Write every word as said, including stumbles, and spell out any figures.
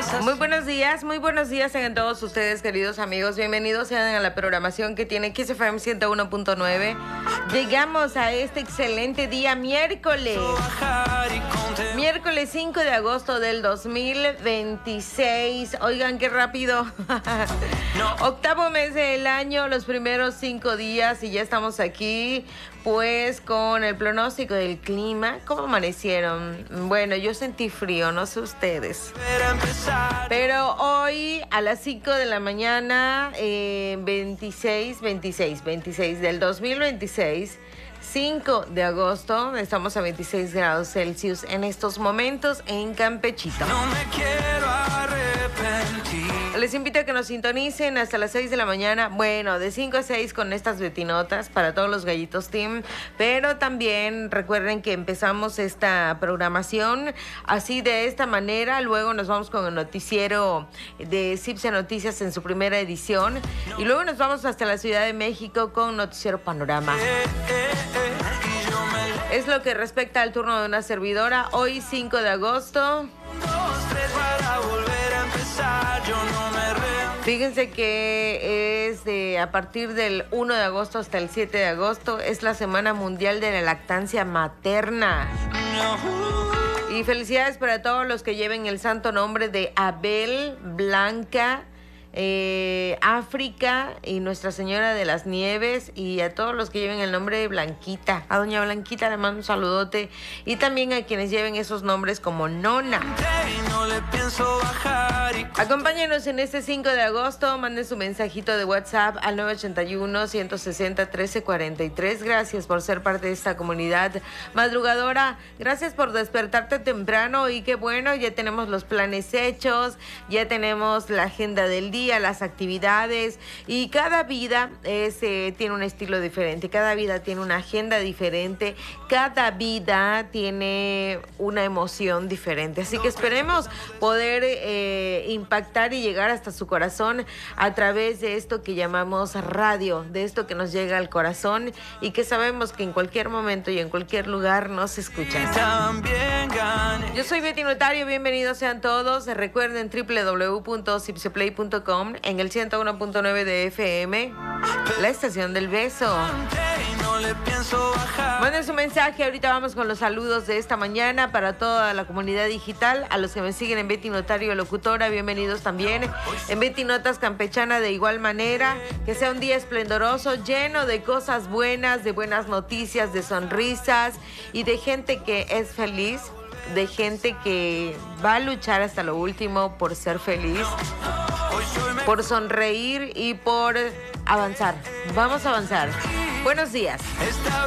Muy buenos días, muy buenos días tengan todos ustedes, queridos amigos. Bienvenidos sean a la programación que tiene Kiss F M ciento uno punto nueve. Llegamos a este excelente día, miércoles. Miércoles cinco de agosto del dos mil veintiséis. Oigan, qué rápido. Octavo mes del año, los primeros cinco días y ya estamos aquí. Pues con el pronóstico del clima, ¿cómo amanecieron? Bueno, yo sentí frío, no sé ustedes. Pero hoy a las cinco de la mañana, eh, veintiséis, veintiséis, veintiséis del dos mil veintiséis, cinco de agosto, estamos a veintiséis grados Celsius en estos momentos en Campechito. No me quiero arrepentir. Les invito a que nos sintonicen hasta las seis de la mañana, bueno, de cinco a seis con estas betinotas para todos los gallitos team, pero también recuerden que empezamos esta programación así de esta manera, luego nos vamos con el noticiero de Cipse Noticias en su primera edición y luego nos vamos hasta la Ciudad de México con Noticiero Panorama. Es lo que respecta al turno de una servidora, hoy cinco de agosto. Fíjense que es de, a partir del uno de agosto hasta el siete de agosto, es la Semana Mundial de la Lactancia Materna. Y felicidades para todos los que lleven el santo nombre de Abel, Blanca, Eh, África y Nuestra Señora de las Nieves, y a todos los que lleven el nombre de Blanquita. A doña Blanquita le mando un saludote, y también a quienes lleven esos nombres como Nona. Acompáñenos en este cinco de agosto, manden su mensajito de WhatsApp al nueve ocho uno, uno seis cero, uno tres cuatro tres. Gracias por ser parte de esta comunidad madrugadora, gracias por despertarte temprano, y qué bueno, ya tenemos los planes hechos, ya tenemos la agenda del día, las actividades, y cada vida es, eh, tiene un estilo diferente, cada vida tiene una agenda diferente, cada vida tiene una emoción diferente, así que esperemos poder eh, impactar y llegar hasta su corazón a través de esto que llamamos radio, de esto que nos llega al corazón y que sabemos que en cualquier momento y en cualquier lugar nos escuchan. Yo soy Betty Notario, bienvenidos sean todos. Recuerden doble u doble u doble u punto cipseplay punto com en el ciento uno punto nueve de F M, la estación del beso. Manden su mensaje, ahorita vamos con los saludos de esta mañana para toda la comunidad digital, a los que me siguen en Betty Notario Locutora, bienvenidos también, en Betty Notas Campechana de igual manera, que sea un día esplendoroso, lleno de cosas buenas, de buenas noticias, de sonrisas y de gente que es feliz, de gente que va a luchar hasta lo último por ser feliz, por sonreír y por avanzar. Vamos a avanzar. Buenos días.